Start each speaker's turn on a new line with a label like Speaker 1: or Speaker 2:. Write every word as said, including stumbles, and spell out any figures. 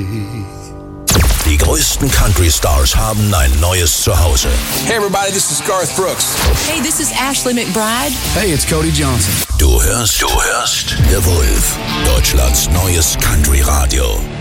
Speaker 1: Die größten Country-Stars haben ein neues Zuhause.
Speaker 2: Hey everybody, this is Garth Brooks.
Speaker 3: Hey, this is Ashley McBryde.
Speaker 4: Hey, it's Cody Johnson.
Speaker 1: Du hörst, du hörst The Wolf, Deutschlands neues Country-Radio.